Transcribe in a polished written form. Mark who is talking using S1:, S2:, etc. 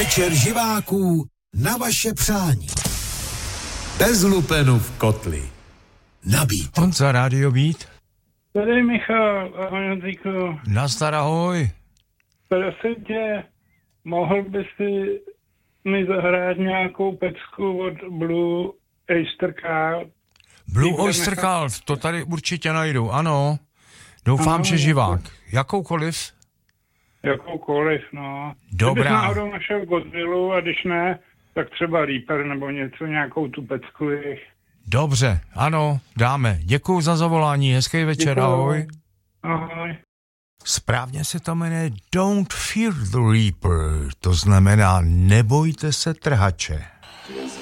S1: Večer živáků na vaše přání. Bez lupenu v kotli. Nabít.
S2: Honza, Rádio Beat.
S3: Tady Michal, ahoj Honzíku.
S2: Nazdar, ahoj.
S3: Prosím tě, mohl bys si mi zahrát nějakou pecku od Blue Oyster Cult?
S2: Blue Oyster Cult, to tady určitě najdu, ano. Doufám, že živák. Jakoukoliv?
S3: Jakoukoliv, no.
S2: Dobrá.
S3: Kdybys náhodou našel Godzilla a když ne, tak třeba Reaper nebo něco, nějakou tu pecku jich.
S2: Dobře, ano, dáme. Děkuju za zavolání, hezký večer,
S3: Děkuju.
S2: ahoj.
S3: Ahoj.
S2: Správně se to jmenuje Don't Fear the Reaper, to znamená nebojte se trhače.